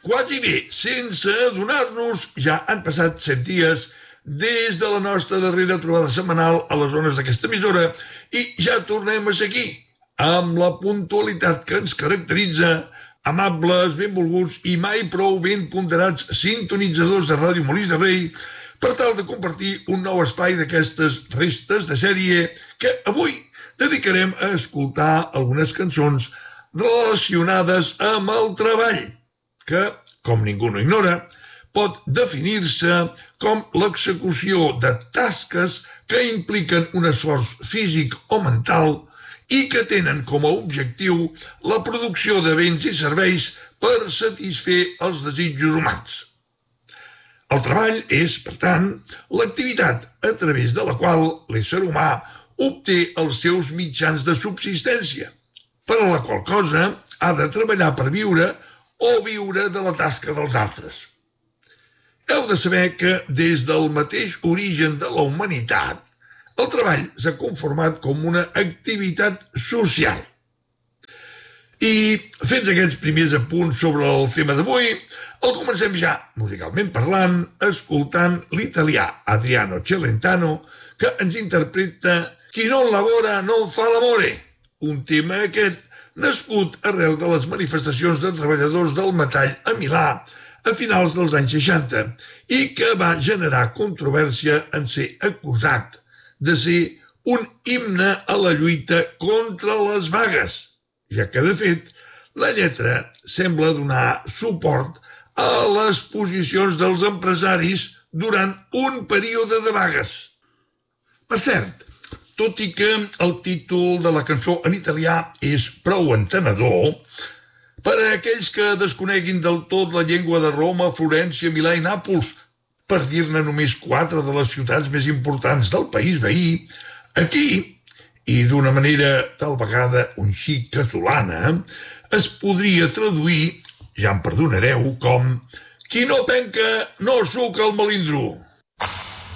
Quasi bé, sense adonar-nos, ja han passat 7 dies des de la nostra darrera trobada setmanal a les zones d'aquesta emissora i ja tornem a ser aquí, amb la puntualitat que ens caracteritza, amables, benvolguts i mai prou ben ponderats sintonitzadors de Ràdio Molins de Rei, per tal de compartir un nou espai d'aquestes restes de sèrie que avui dedicarem a escoltar algunes cançons relacionades amb el treball, que, com ningú no ignora, pot definir-se com l'execució de tasques que impliquen un esforç físic o mental i que tenen com a objectiu la producció de béns i serveis per satisfer els desitjos humans. El treball és, per tant, l'activitat a través de la qual l'ésser humà obté els seus mitjans de subsistència, per a la qual cosa ha de treballar per viure o viure de la tasca dels altres. Heu de saber que des del mateix origen de la humanitat, el treball s'ha conformat com una activitat social. I fets aquests primers apunts sobre el tema d'avui, el comencem ja, musicalment parlant, escoltant l'italià Adriano Celentano, que ens interpreta Chi non lavora non fa l'amore, un tema aquest nascut arrel de les manifestacions de treballadors del metall a Milà a finals dels anys 60 i que va generar controvèrsia en ser acusat de ser un himne a la lluita contra les vagues, ja que, de fet, la lletra sembla donar suport a les posicions dels empresaris durant un període de vagues. Per cert, tot i que el títol de la cançó en italià és prou entenedor, per a aquells que desconeguin del tot la llengua de Roma, Florència, Milà i Nàpols, per dir-ne només 4 de les ciutats més importants del país veí, aquí, i d'una manera tal vegada un xic casolana, es podria traduir, ja em perdonareu, com «Qui no penca no suca el melindro».